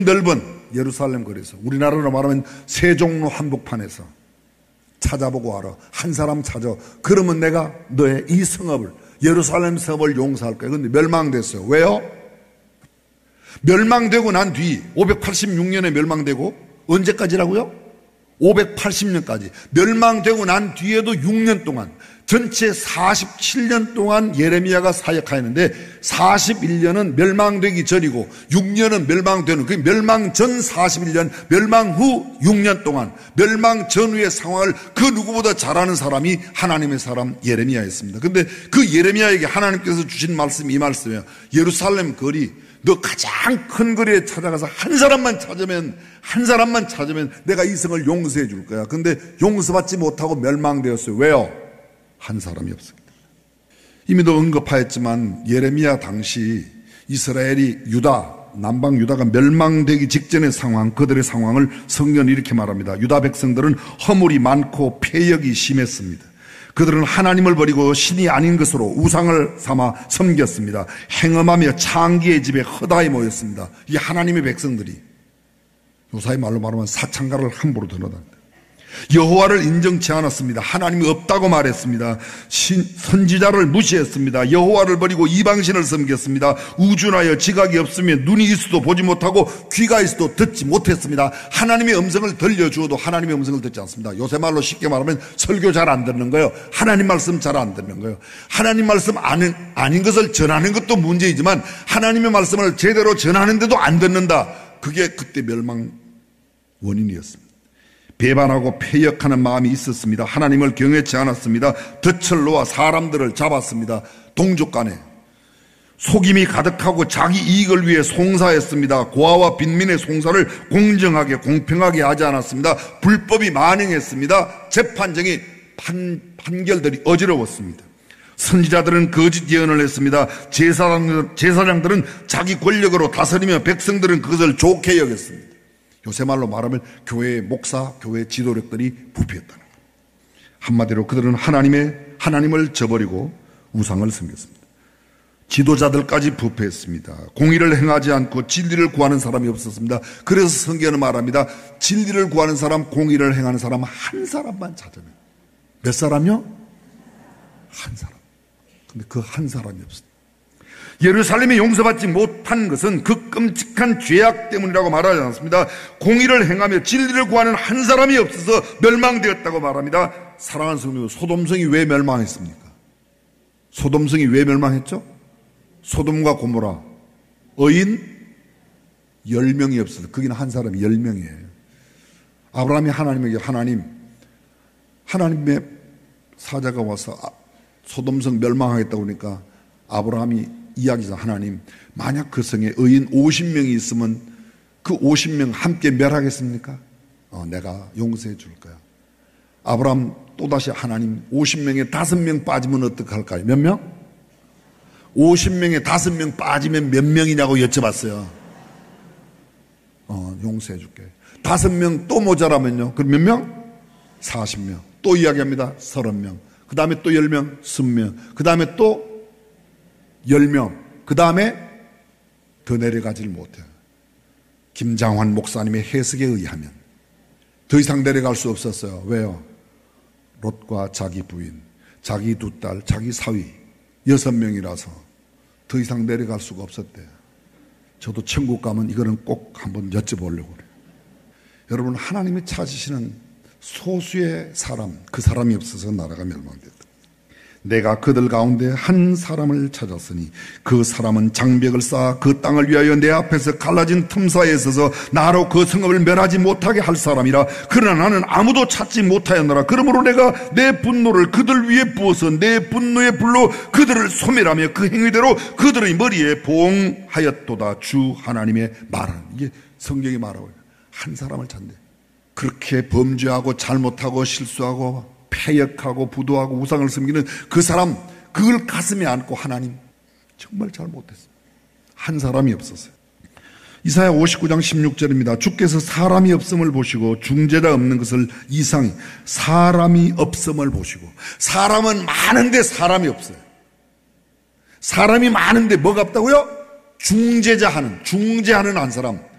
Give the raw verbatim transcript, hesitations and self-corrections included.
넓은 예루살렘 거리에서, 우리나라로 말하면 세종로 한복판에서 찾아보고 와라. 한 사람 찾아. 그러면 내가 너의 이 성읍을, 예루살렘 성읍을 용서할 거야. 그런데 멸망됐어요. 왜요? 멸망되고 난 뒤, 오백팔십육 년에 멸망되고, 언제까지라고요? 오백팔십 년까지. 멸망되고 난 뒤에도 육 년 동안, 전체 사십칠 년 동안 예레미야가 사역하였는데, 사십일 년은 멸망되기 전이고 육 년은 멸망되는, 그 멸망 전 사십일 년, 멸망 후 육 년 동안 멸망 전후의 상황을 그 누구보다 잘 아는 사람이 하나님의 사람 예레미야였습니다. 그런데 그 예레미야에게 하나님께서 주신 말씀이 이 말씀이에요. 예루살렘 거리, 너 가장 큰 거리에 찾아가서 한 사람만 찾으면, 한 사람만 찾으면 내가 이 성을 용서해 줄 거야. 그런데 용서받지 못하고 멸망되었어요. 왜요? 한 사람이 없습니다. 이미도 언급하였지만 예레미야 당시 이스라엘이, 유다, 남방 유다가 멸망되기 직전의 상황, 그들의 상황을 성경은 이렇게 말합니다. 유다 백성들은 허물이 많고 패역이 심했습니다. 그들은 하나님을 버리고 신이 아닌 것으로 우상을 삼아 섬겼습니다. 행음하며 창기의 집에 허다히 모였습니다. 이 하나님의 백성들이, 요사이 말로 말하면 사창가를 함부로 드러납니다. 여호와를 인정치 않았습니다. 하나님이 없다고 말했습니다. 신, 선지자를 무시했습니다. 여호와를 버리고 이방신을 섬겼습니다. 우준하여 지각이 없으면 눈이 있어도 보지 못하고 귀가 있어도 듣지 못했습니다. 하나님의 음성을 들려주어도 하나님의 음성을 듣지 않습니다. 요새 말로 쉽게 말하면 설교 잘 안 듣는 거예요. 하나님 말씀 잘 안 듣는 거예요. 하나님 말씀 아닌, 아닌 것을 전하는 것도 문제이지만 하나님의 말씀을 제대로 전하는데도 안 듣는다. 그게 그때 멸망 원인이었습니다. 배반하고 패역하는 마음이 있었습니다. 하나님을 경외치 않았습니다. 덫을 놓아 사람들을 잡았습니다. 동족 간에 속임이 가득하고 자기 이익을 위해 송사했습니다. 고아와 빈민의 송사를 공정하게 공평하게 하지 않았습니다. 불법이 만행했습니다. 재판정이 판, 판결들이 어지러웠습니다. 선지자들은 거짓 예언을 했습니다. 제사장, 제사장들은 자기 권력으로 다스리며 백성들은 그것을 좋게 여겼습니다. 요새 말로 말하면 교회의 목사, 교회의 지도력들이 부패했다는 거예요. 한마디로 그들은 하나님의, 하나님을 저버리고 우상을 섬겼습니다. 지도자들까지 부패했습니다. 공의를 행하지 않고 진리를 구하는 사람이 없었습니다. 그래서 성경은 말합니다. 진리를 구하는 사람, 공의를 행하는 사람 한 사람만 찾으면. 몇 사람이요? 한 사람. 근데 그 한 사람이 없습니다. 예루살렘이 용서받지 못한 것은 그 끔찍한 죄악 때문이라고 말하지 않습니다. 공의를 행하며 진리를 구하는 한 사람이 없어서 멸망되었다고 말합니다. 사랑하는 성도, 소돔성이 왜 멸망했습니까? 소돔성이 왜 멸망했죠? 소돔과 고모라, 의인 열 명이 없어서, 거기는 한 사람이 열 명이에요. 아브라함이 하나님에게, 하나님, 하나님의 사자가 와서 소돔성 멸망하겠다고 그러니까 아브라함이 이야기죠. 하나님, 만약 그 성에 의인 오십 명이 있으면 그 오십 명 함께 멸하겠습니까? 어, 내가 용서해 줄 거야. 아브라함 또다시 하나님, 오십 명에 다섯 명 빠지면 어떡할까요? 몇 명? 오십 명에 다섯 명 빠지면 몇 명이냐고 여쭤봤어요. 어, 용서해 줄게. 다섯 명 또 모자라면요? 그럼 몇 명? 사십 명. 또 이야기합니다. 서른 명. 그 다음에 또 열 명, 스무 명. 그 다음에 또 열 명. 그 다음에 더 내려가질 못해요. 김장환 목사님의 해석에 의하면 더 이상 내려갈 수 없었어요. 왜요? 롯과 자기 부인, 자기 두 딸, 자기 사위 여섯 명이라서 더 이상 내려갈 수가 없었대요. 저도 천국 가면 이거는 꼭 한번 여쭤보려고 그래요. 여러분, 하나님이 찾으시는 소수의 사람, 그 사람이 없어서 나라가 멸망됐다. 내가 그들 가운데 한 사람을 찾았으니 그 사람은 장벽을 쌓아 그 땅을 위하여 내 앞에서 갈라진 틈 사이에 서서 나로 그 성읍을 멸하지 못하게 할 사람이라. 그러나 나는 아무도 찾지 못하였노라. 그러므로 내가 내 분노를 그들 위에 부어서 내 분노의 불로 그들을 소멸하며 그 행위대로 그들의 머리에 보응하였도다. 주 하나님의 말은, 이게 성경이 말하고 있어요. 한 사람을 찾는데 그렇게 범죄하고 잘못하고 실수하고 패역하고 부도하고 우상을 섬기는 그 사람, 그걸 가슴에 안고 하나님 정말 잘못했어요. 한 사람이 없었어요. 이사야 오십구 장 십육 절입니다. 주께서 사람이 없음을 보시고 중재자 없는 것을 이상히, 사람이 없음을 보시고. 사람은 많은데 사람이 없어요. 사람이 많은데 뭐가 없다고요? 중재자 하는, 중재하는 한 사람.